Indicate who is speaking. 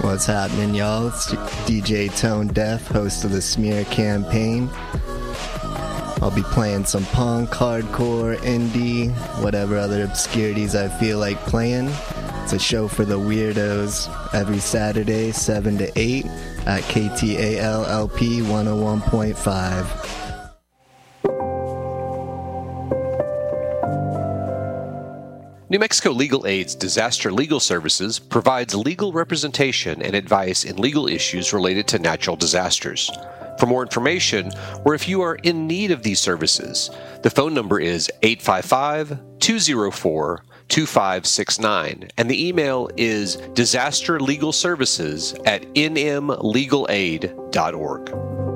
Speaker 1: What's happening, y'all? It's DJ Tone Deaf, host of the Smear Campaign. I'll be playing some punk, hardcore, indie, whatever other obscurities I feel like playing. It's a show for the weirdos every Saturday, 7 to 8 at KTAL-LP 101.5.
Speaker 2: New Mexico Legal Aid's Disaster Legal Services provides legal representation and advice in legal issues related to natural disasters. For more information, or if you are in need of these services, the phone number is 855-204-2569, and the email is disasterlegalservices@nmlegalaid.org.